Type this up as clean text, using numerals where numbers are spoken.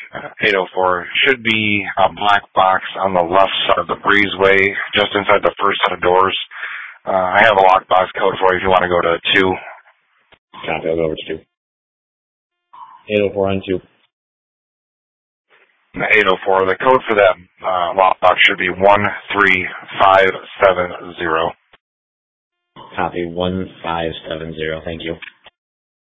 804 should be a black box on the left side of the breezeway, just inside the first set of doors. I have a lockbox code for you if you want to go to 2. Copy, I'll go over to 2. 804 on 2. 804, the code for that lockbox should be 13570. Copy, 1570, thank you.